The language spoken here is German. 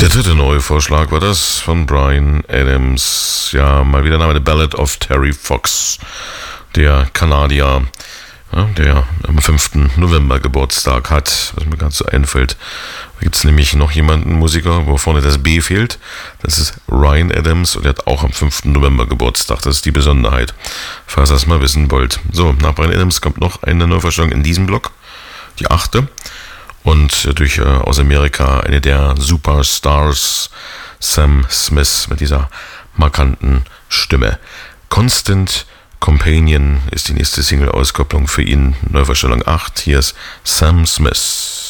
Der dritte neue Vorschlag war das von Bryan Adams. Ja, mal wieder Name, The Ballad of Terry Fox, der Kanadier, ja, der am 5. November Geburtstag hat, was mir gerade so einfällt. Da gibt es nämlich noch jemanden, Musiker, wo vorne das B fehlt. Das ist Ryan Adams und der hat auch am 5. November Geburtstag. Das ist die Besonderheit, falls ihr das mal wissen wollt. So, nach Bryan Adams kommt noch eine Neuvorstellung in diesem Block, die 8. Und aus Amerika eine der Superstars, Sam Smith, mit dieser markanten Stimme. Constant Companion ist die nächste Single-Auskopplung für ihn. Neuvorstellung 8. Hier ist Sam Smith.